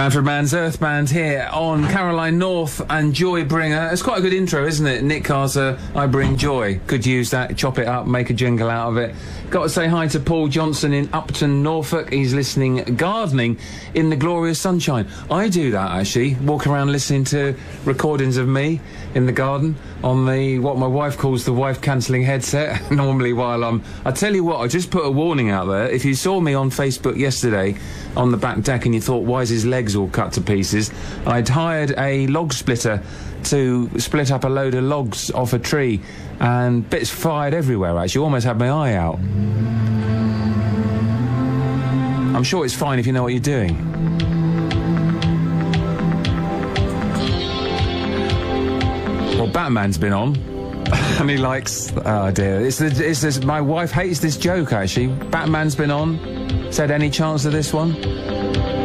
Manfred Mann's Earth Band here on Caroline North and Joy Bringer. It's quite a good intro, isn't it? Nick Carter, I Bring Joy. Could use that, chop it up, make a jingle out of it. Got to say hi to Paul Johnson in Upton, Norfolk. He's listening, gardening in the glorious sunshine. I do that, actually. Walk around listening to recordings of me in the garden on the, what my wife calls the wife-cancelling headset, normally while I tell you what, I just put a warning out there. If you saw me on Facebook yesterday on the back deck and you thought, why is his legs all cut to pieces? I'd hired a log splitter to split up a load of logs off a tree, and bits fired everywhere, actually. Almost had my eye out. I'm sure it's fine if you know what you're doing. Well, Batman's been on, and he likes... Oh, dear. My wife hates this joke, actually. Batman's been on. Said, any chance of this one?